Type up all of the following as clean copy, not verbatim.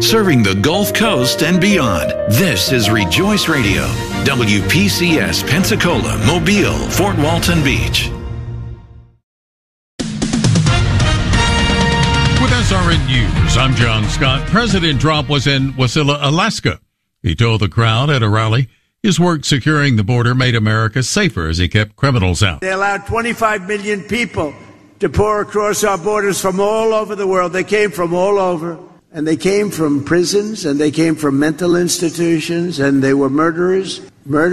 serving the Gulf Coast and beyond. This is Rejoice Radio, WPCS Pensacola, Mobile, Fort Walton Beach. With SRN News, I'm John Scott. President Trump was in Wasilla, Alaska. He told the crowd at a rally his work securing the border made America safer as he kept criminals out. They allowed 25 million people to pour across our borders from all over the world. They came from all over, and they came from prisons, and they came from mental institutions, and they were murderers.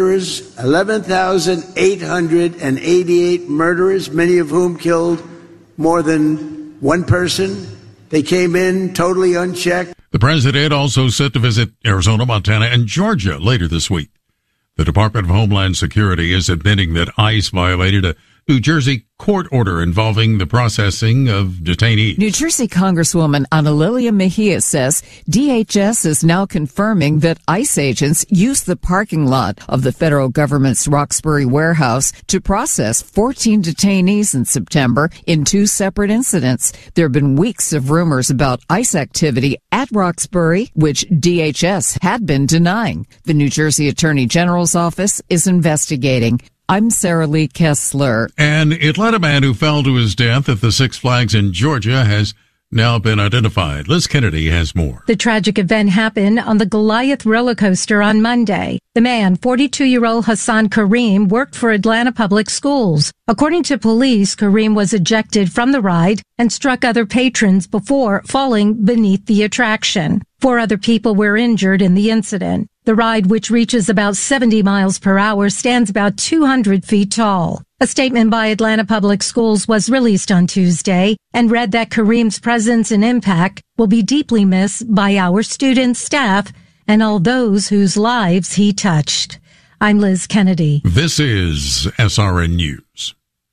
11,888 murderers, many of whom killed more than one person. They came in totally unchecked. The president also set to visit Arizona, Montana, and Georgia later this week. The Department of Homeland Security is admitting that ICE violated a New Jersey court order involving the processing of detainees. New Jersey Congresswoman Ana Lilia Mejia says DHS is now confirming that ICE agents used the parking lot of the federal government's Roxbury warehouse to process 14 detainees in September in 2 separate incidents. There have been weeks of rumors about ICE activity at Roxbury, which DHS had been denying. The New Jersey Attorney General's office is investigating. I'm Sarah Lee Kessler. An Atlanta man who fell to his death at the Six Flags in Georgia has now been identified. Liz Kennedy has more. The tragic event happened on the Goliath roller coaster on Monday. The man, 42-year-old Hassan Kareem, worked for Atlanta Public Schools. According to police, Kareem was ejected from the ride and struck other patrons before falling beneath the attraction. 4 other people were injured in the incident. The ride, which reaches about 70 miles per hour, stands about 200 feet tall. A statement by Atlanta Public Schools was released on Tuesday and read that Kareem's presence and impact will be deeply missed by our students, staff, and all those whose lives he touched. I'm Liz Kennedy. This is SRN News.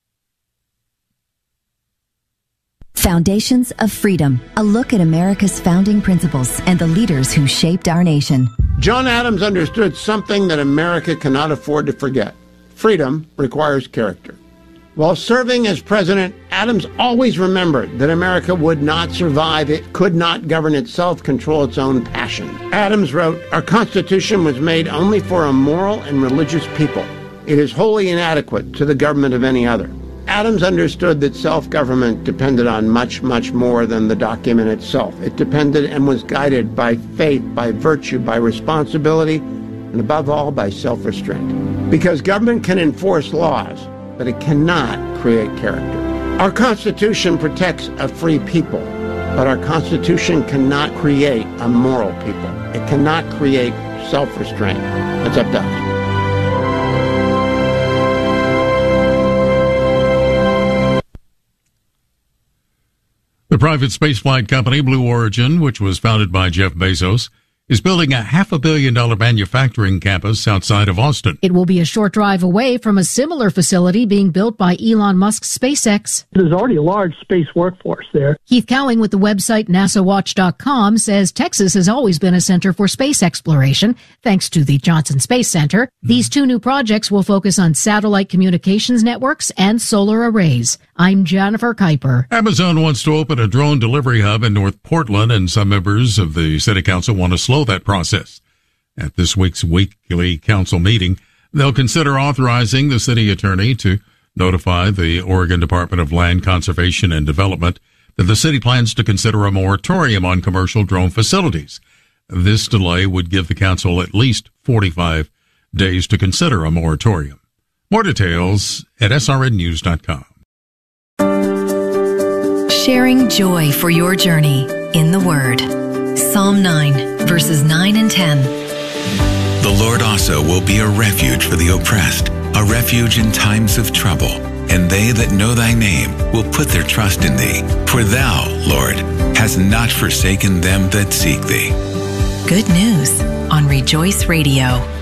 Foundations of Freedom, a look at America's founding principles and the leaders who shaped our nation. John Adams understood something that America cannot afford to forget. Freedom requires character. While serving as president, Adams always remembered that America would not survive. It could not govern itself, control its own passion. Adams wrote, "Our Constitution was made only for a moral and religious people. It is wholly inadequate to the government of any other." Adams understood that self-government depended on much, much more than the document itself. It depended and was guided by faith, by virtue, by responsibility, and above all, by self-restraint. Because government can enforce laws, but it cannot create character. Our Constitution protects a free people, but our Constitution cannot create a moral people. It cannot create self-restraint. It's up to us. The private spaceflight company Blue Origin, which was founded by Jeff Bezos, is building a $500 million manufacturing campus outside of Austin. It will be a short drive away from a similar facility being built by Elon Musk's SpaceX. There's already a large space workforce there. Keith Cowing with the website NASAWatch.com says Texas has always been a center for space exploration, thanks to the Johnson Space Center. These 2 new projects will focus on satellite communications networks and solar arrays. I'm Jennifer Kuiper. Amazon wants to open a drone delivery hub in North Portland, and some members of the city council want to slow that process. At this week's weekly council meeting, they'll consider authorizing the city attorney to notify the Oregon Department of Land Conservation and Development that the city plans to consider a moratorium on commercial drone facilities. This delay would give the council at least 45 days to consider a moratorium. More details at srnnews.com. Sharing joy for your journey in the Word. Psalm 9, verses 9 and 10. The Lord also will be a refuge for the oppressed, a refuge in times of trouble. And they that know thy name will put their trust in thee. For thou, Lord, hast not forsaken them that seek thee. Good news on Rejoice Radio.